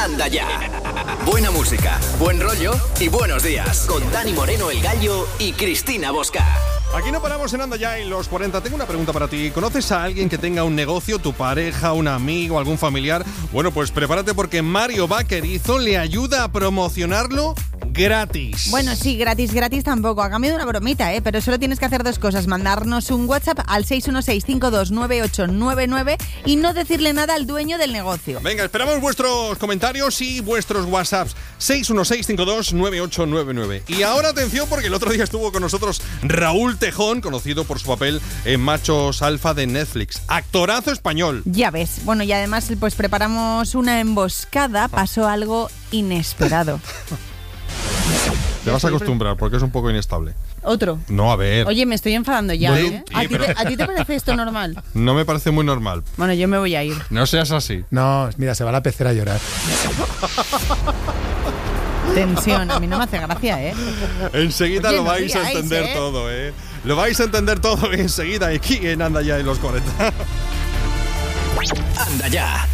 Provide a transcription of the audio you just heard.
Anda Ya. Buena música, buen rollo y buenos días. Con Dani Moreno, el Gallo, y Cristina Bosca. Aquí no paramos en Anda Ya en los 40. Tengo una pregunta para ti. ¿Conoces a alguien que tenga un negocio, tu pareja, un amigo, algún familiar? Bueno, pues prepárate porque Mario Vaquerizo le ayuda a promocionarlo gratis. Bueno, sí, gratis tampoco. A cambio de una bromita, pero solo tienes que hacer dos cosas. Mandarnos un WhatsApp al 616-529899 y no decirle nada al dueño del negocio. Venga, esperamos vuestros comentarios y vuestros WhatsApps. 616-529899. Y ahora atención porque el otro día estuvo con nosotros Raúl Tejón, conocido por su papel en Machos Alfa de Netflix. Actorazo español. Ya ves. Bueno, y además pues preparamos una emboscada. Pasó algo inesperado. Te vas a acostumbrar porque es un poco inestable. ¿Otro? No, a ver. Oye, me estoy enfadando ya, Bueno, ¿A ti te parece esto normal? No me parece muy normal. Bueno, yo me voy a ir. No seas así. No, mira, se va a la pecera a llorar. Tensión, a mí no me hace gracia, Enseguida Oye, lo no vais a digáis, entender todo, Lo vais a entender todo enseguida aquí en Anda Ya en los 40. Anda Ya.